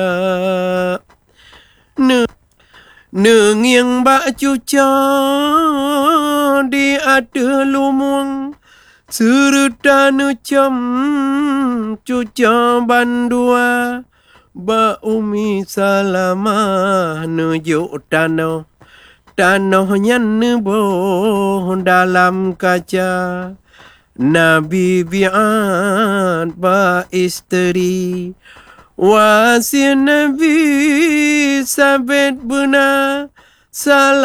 Nương yang bak cuca di ada lumung serta nucam cuca bandua ba umi salamah nujuk tanahnya nebo dalam kaca Nabi bi'at ba isteri wasi Nabi sabit benar salam